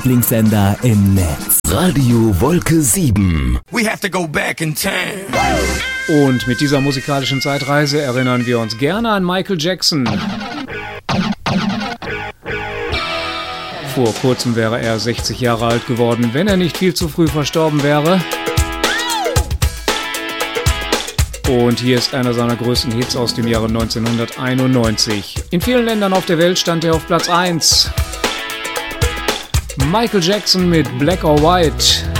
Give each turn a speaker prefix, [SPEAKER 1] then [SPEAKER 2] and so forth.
[SPEAKER 1] Lieblingssender im Netz.
[SPEAKER 2] Radio Wolke 7.
[SPEAKER 3] We have to go back in time.
[SPEAKER 4] Und mit dieser musikalischen Zeitreise erinnern wir uns gerne an Michael Jackson. Vor kurzem wäre er 60 Jahre alt geworden, wenn er nicht viel zu früh verstorben wäre. Und hier ist einer seiner größten Hits aus dem Jahre 1991. In vielen Ländern auf der Welt stand er auf Platz 1. Michael Jackson mit Black or White.